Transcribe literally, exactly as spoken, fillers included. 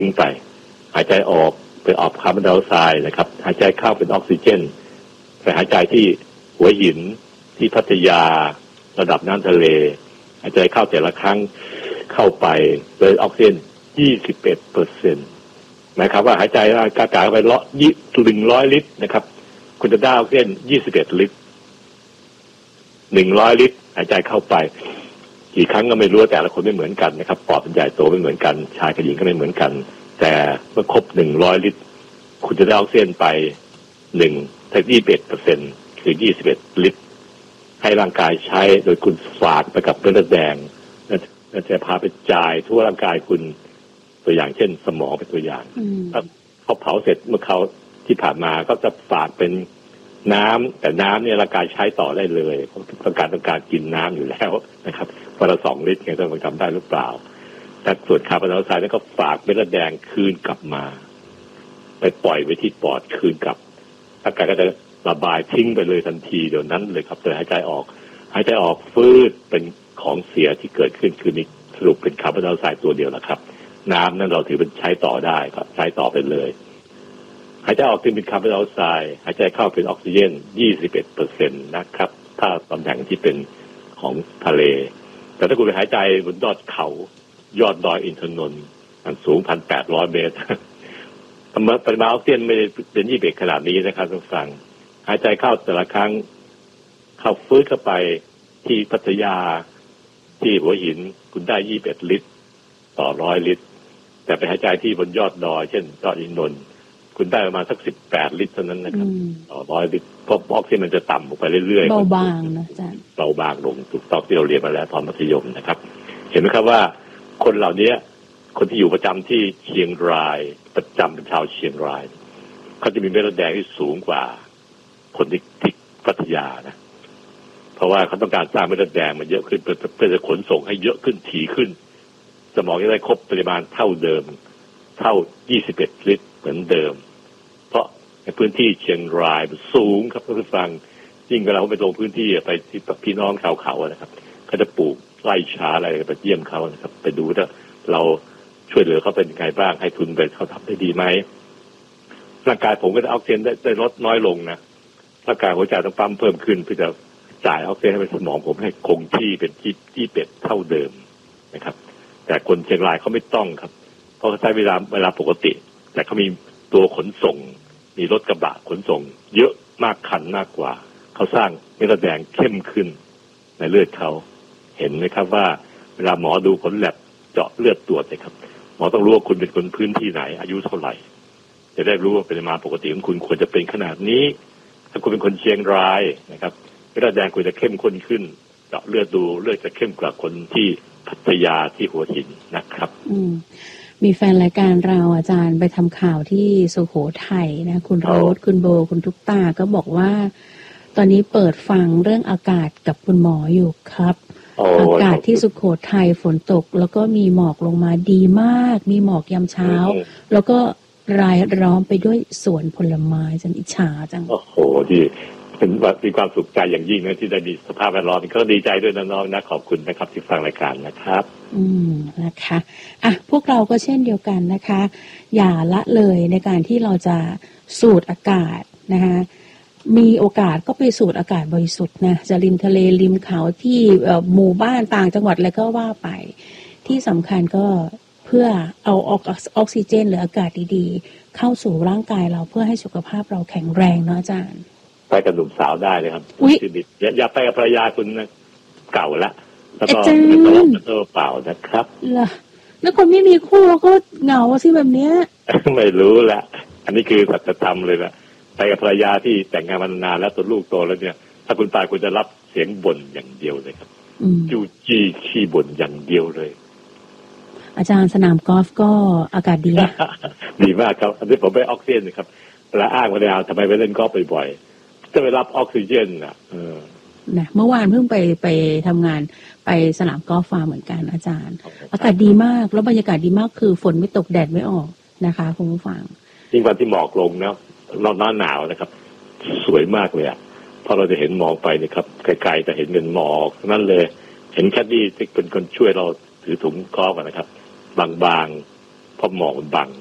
ทิ้งไปหายใจออกเป็นออกคาร์บอนไดออกไซด์นะครับหายใจเข้าเป็นออกซิเจนไปหายใจที่หัวหินที่พัทยาระดับน้ำทะเลหายใจเข้าแต่ละครั้งเข้าไปโดยออกซิเจน ยี่สิบเอ็ดเปอร์เซ็นต์ หมายความว่าหายใจอากาศเข้าไปละหนึ่งร้อยลิตรนะครับคุณจะได้ออกซิเจนยี่สิบเอ็ดลิตรหนึ่งร้อยลิตรหายใจเข้าไปกี่ครั้งก็ไม่รู้แต่ละคนไม่เหมือนกันนะครับปอดเป็นใหญ่โตไม่เหมือนกันชายกับหญิงก็ไม่เหมือนกันแต่เมื่อครบหนึ่งร้อยลิตรคุณจะได้ออกซิเจนไปหนึ่งถึงยี่สิบเอ็ดเปอร์เซ็นต์คือยี่สิบเอ็ดลิตรให้ร่างกายใช้โดยคุณฝากไปกับเลือดแดงแล้วจะพาไปจ่ายทั่วร่างกายคุณตัวอย่างเช่นสมองเป็นตัวอย่างถ้าเขาเผาเสร็จเมื่อเขาที่ผ่านมาก็จะฝากเป็นน้ำแต่น้ำเนี่ยร่างกายใช้ต่อได้เลยเพราะต้องการต้องการกินน้ำอยู่แล้วนะครับวันละสองลิตรเนี่ยต้องจำได้หรือเปล่าแต่ส่วนคาร์บอนไดออกไซด์นั้นก็ฝากเม็ดเลือดแดงคืนกลับมาไปปล่อยไว้ที่ปอดคืนกลับร่างกายก็จะระบายทิ้งไปเลยทันทีเดี๋ยวนั้นเลยครับแต่หายใจออกหายใจออกฟืดเป็นของเสียที่เกิดขึ้นคือนี่สรุปเป็นคาร์บอนไดออกไซด์ตัวเดียวนะครับน้ำนั้นเราถือเป็นใช้ต่อได้ครับใช้ต่อไปเลยหายใจออกเป็นคาร์บอนไดออกไซด์หายใจเข้าเป็นออกซิเจน ยี่สิบเอ็ดเปอร์เซ็นต์ นะครับถ้าตำแหน่งที่เป็นของทะเลแต่ถ้าคุณไปหายใจบนยอดเขายอดดอยอินทนนท์อันสูง หนึ่งพันแปดร้อย เมตรปริมาณออกซิเจนไม่ได้เป็นยี่สิบเอ็ดขนาดนี้นะครับทุกท่านหายใจเข้าแต่ละครั้งเข้าฟื้นเข้าไปที่พัทยาที่หัวหินคุณได้ยี่สิบเอ็ดลิตรต่อร้อยลิตรแต่ไปหายใจที่บนยอดดอยเช่นยอดอินทนนท์คุณได้ประมาณสักสิบแปดลิตรเท่านั้นนะครับต่อร้อยลิตรเพราะออกซิเจนมันจะต่ำลงไปเรื่อยๆเบาบางนะอาจารย์เบาบางลงถูกต้องที่เราเรียนมาแล้วตอนมัธยมนะครับเห็นไหมครับว่าคนเหล่านี้คนที่อยู่ประจำที่เชียงรายประจำเป็นชาวเชียงรายเขาจะมีเม็ดเลือดแดงที่สูงกว่าคนที่ที่พัทยานะเพราะว่าเขาต้องการสร้างเม็ดเลือดแดงมันเยอะขึ้นเพื่อจะขนส่งให้เยอะขึ้นถี่ขึ้นสมองจะได้ครบปริมาณเท่าเดิมเท่ายี่สิบเอ็ดลิตรเหมือนเดิมเพราะในพื้นที่เชียงรายมันสูงครับท่านผู้ฟังยิ่งเวลาเราไปลงพื้นที่ไปที่พี่น้องชาวเขานะครับเขาจะปลูกไร่ชาอะไรไปเยี่ยมเขานะครับไปดูว่าเราช่วยเหลือเขาเป็นยังไงบ้างให้ทุนไปเขาทำได้ดีไหมร่างกายผมก็จะออกซิเจนได้ได้ลดน้อยลงนะร่างกายหัวใจต้องปั๊มเพิ่มขึ้นเพื่อจะจ่ายออกซิเจนให้เป็นสมองผมให้คงที่เป็นที่ที่เป็ดเท่าเดิมนะครับแต่คนเชียงรายเขาไม่ต้องครับเพราะเขาใช้เวลาเวลาปกติแต่เขามีตัวขนส่งมีรถกระบะขนส่งเยอะมากคันมากกว่าเขาสร้างเม็ดเลือดแดงเข้มขึ้นในเลือดเขาเห็นไหมครับว่าเวลาหมอดูผลแลบเจาะเลือดตรวจเลยครับหมอต้องรู้ว่าคุณเป็นคนพื้นที่ไหนอายุเท่าไหร่จะได้รู้ว่าปริมาณปกติของคุณควรจะเป็นขนาดนี้ถ้าคุณเป็นคนเชียงรายนะครับเม็ดเลือดแดงควรจะเข้มข้นขึ้นเจาะเลือดดูเลือดจะเข้มกว่าคนที่พัทยาที่หัวหินนะครับอืมมีแฟนรายการเราอาจารย์ไปทำข่าวที่สุโขทัยนะคุณโรสคุณโบคุณทุกตาก็บอกว่าตอนนี้เปิดฟังเรื่องอากาศกับคุณหมออยู่ครับอากาศที่สุโขทัยฝนตกแล้วก็มีหมอกลงมาดีมากมีหมอกยามเช้าแล้วก็รายล้อมไปด้วยสวนผลไม้จันอิจฉาจังโอ้โหดีเป็นมีความสุขใจอย่างยิ่งนะที่ได้มีสภาพแวดล้อมก็ดีใจด้วยน้องๆนะขอบคุณนะครับที่ฟังรายการนะครับอืมนะคะอ่ะพวกเราก็เช่นเดียวกันนะคะอย่าละเลยในการที่เราจะสูดอากาศนะคะมีโอกาสก็ไปสูดอากาศบริสุทธิ์นะจะริมทะเลริมเขาที่หมู่บ้านต่างจังหวัดอะไรก็ว่าไปที่สำคัญก็เพื่อเอาออกซิเจนหรืออากาศดีๆเข้าสู่ร่างกายเราเพื่อให้สุขภาพเราแข็งแรงเนาะอาจารย์ไปกับหนุ่มสาวได้เลยครับอย่าอย่าไปกับภรรยาคุณนะเก่าละแล้วก็ไม่ต้องมาตัวเปล่านะครับล่ะแล้วคนไม่มีคู่ก็เหงาสิแบบเนี้ยไม่รู้แหละอันนี้คือสัจธรรมเลยนะไปกับภรรยาที่แต่งงานมานานแล้วตัวลูกโตแล้วเนี่ยถ้าคุณตายคุณจะรับเสียงบ่นอย่างเดียวเลยครับจู้จี้ขี้บ่นอย่างเดียวเลยอาจารย์สนามกอล์ฟก็อากาศดีดีมากครับอันนี้ผมไปออกซิเจนนะครับเวลาอ้างว่าเนี่ยทำไมไปเล่นกอล์ฟบ่อยๆจะไปรับออกซิเจนอ่ะเออนะเมื่อวานเพิ่งไปไปทำงานไปสนามกอล์ฟฟาร์มเหมือนกันอาจารย์อากาศดีมากแล้วบรรยากาศดีมากคือฝนไม่ตกแดดไม่ออกนะคะคุณผู้ฟังยิ่งวันที่หมอกลงนะนอกหน้าหนาวนะครับสวยมากเลยอ่ะพอเราจะเห็นหมอกไปเนี่ยครับไกลๆจะเห็นเป็นหมอกนั่นเลยเห็นแคดดี้ที่เป็นคนช่วยเราถือถุงกอล์ฟนะครับบางๆเพราะหมอกมันบัง